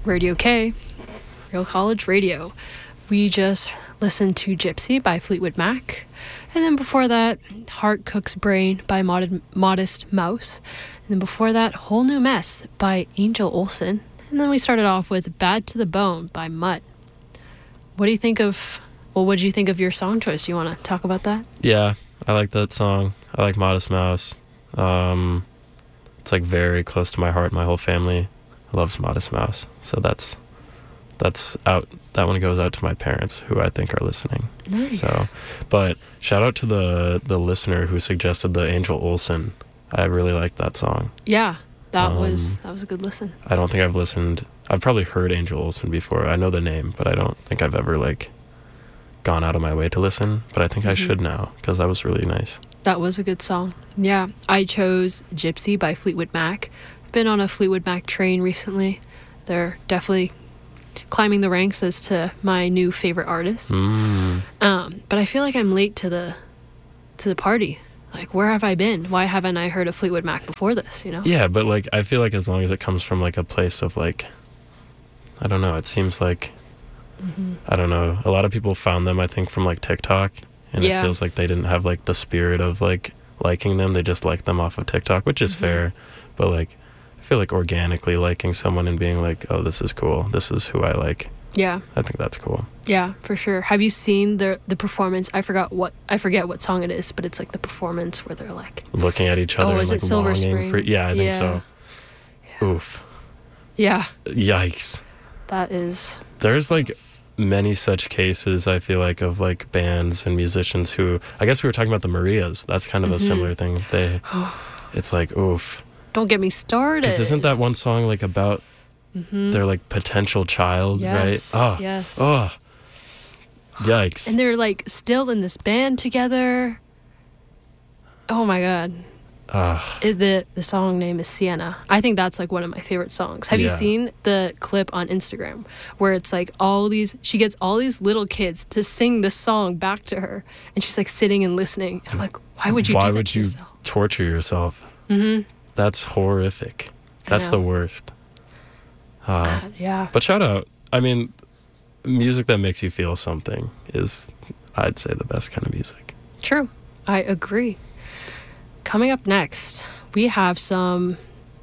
Radio K, Real College Radio. We just listened to Gypsy by Fleetwood Mac. And then before that, Heart Cook's Brain by Modest Mouse. And then before that, Whole New Mess by Angel Olsen. And then we started off with Bad to the Bone by Mutt. What do you think of, well, what did you think of your song choice? You want to talk about that? Yeah, I like that song. I like Modest Mouse. It's like very close to my heart. My whole family loves Modest Mouse. So that's out. That one goes out to my parents, who I think are listening. Nice. So, but shout out to the listener who suggested the Angel Olsen. I really liked that song. Yeah, that was a good listen. I don't think I've listened. I've probably heard Angel Olsen before. I know the name, but I don't think I've ever like gone out of my way to listen. But I think I should now, because that was really nice. That was a good song. Yeah, I chose Gypsy by Fleetwood Mac. I've been on a Fleetwood Mac train recently. They're definitely climbing the ranks as to my new favorite artist. But I feel like I'm late to the party. Like, where have I been? Why haven't I heard of Fleetwood Mac before this, you know? Yeah, but like I feel like as long as it comes from like a place of like, I don't know, it seems like I don't know, a lot of people found them I think from like TikTok, and it feels like they didn't have like the spirit of like liking them. They just liked them off of TikTok, which is fair, but like I feel like organically liking someone and being like, oh, this is cool, this is who I like. Yeah. I think that's cool. Yeah, for sure. Have you seen the performance? I forget what song it is, but it's like the performance where they're like looking at each other and is like it Silver longing Spring? for, yeah, I think so. Yeah. Oof. Yeah. Yikes. That is. There's like many such cases, I feel like, of like bands and musicians who, I guess we were talking about the Marias. That's kind of a similar thing. It's like, oof. Don't get me started. Because isn't that one song like about their like potential child, right? Oh, yes. Oh, yikes. And they're like still in this band together. Oh my God. The song name is Sienna. I think that's like one of my favorite songs. Have you seen the clip on Instagram where it's like she gets all these little kids to sing this song back to her, and she's like sitting and listening. I'm like, why would you do that to yourself? Why would you torture yourself? That's horrific. That's the worst. Yeah. But shout out. I mean, music that makes you feel something is, I'd say, the best kind of music. True. I agree. Coming up next, we have some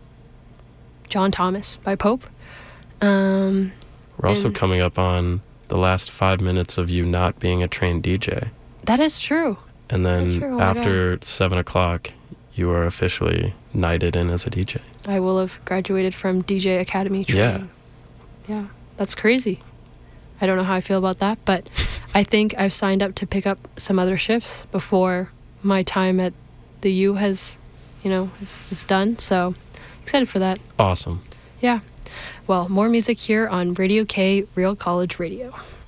John Thomas by Pope. We're also coming up on the last 5 minutes of you not being a trained DJ. That is true. And then after 7 o'clock, you are officially knighted in as a DJ. I will have graduated from DJ Academy training. Yeah, that's crazy. I don't know how I feel about that, but I think I've signed up to pick up some other shifts before my time at the U is done. So excited for that. Awesome. Yeah. Well, more music here on Radio K, Real College Radio.